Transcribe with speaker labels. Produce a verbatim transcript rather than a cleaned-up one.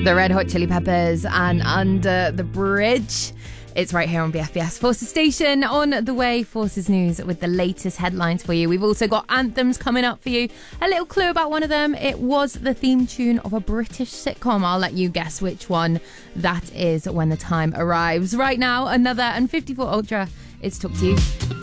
Speaker 1: The Red Hot Chili Peppers and Under the Bridge. It's right here on B F B S Forces Station. On the way, Forces News with the latest headlines for you. We've also got anthems coming up for you. A little clue about one of them. It was the theme tune of a British sitcom. I'll let you guess which one that is when the time arrives. Right now, another and fifty-four Ultra. It's Talk To You.